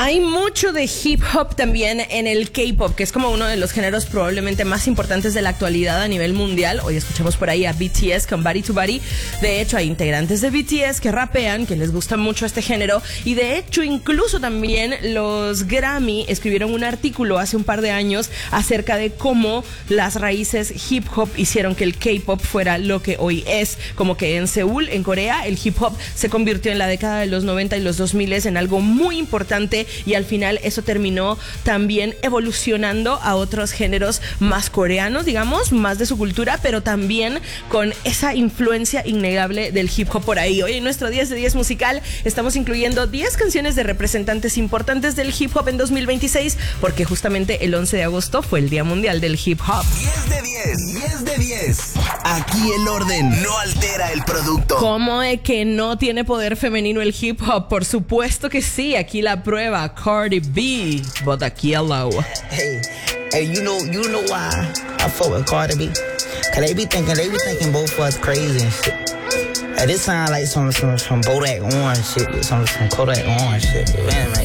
Hay mucho de hip hop también en el K-pop, que es como uno de los géneros probablemente más importantes de la actualidad a nivel mundial. Hoy escuchamos por ahí a BTS con Body to Body. De hecho, hay integrantes de BTS que rapean, que les gusta mucho este género. Y de hecho, incluso también los Grammy escribieron un artículo hace un par de años acerca de cómo las raíces hip hop hicieron que el K-pop fuera lo que hoy es. Como que en Seúl, en Corea, el hip hop se convirtió en la década de los 90 y los 2000 en algo muy importante, y al final eso terminó también evolucionando a otros géneros más coreanos, digamos, más de su cultura, pero también con esa influencia innegable del hip hop por ahí. Hoy en nuestro 10 de 10 musical estamos incluyendo 10 canciones de representantes importantes del hip hop en 2026, porque justamente el 11 de agosto fue el Día Mundial del Hip Hop. 10 de 10, 10 de 10. Aquí el orden no altera el producto. ¿Cómo de que no tiene poder femenino el hip hop? Por supuesto que sí, aquí la prueba. Cardi B, Bodak Yellow. Hey, you know why I fuck with Cardi B? Cause they be thinking both of us crazy and shit. Hey, this sound like some Bodak Orange shit, some Kodak Orange shit. Man, like,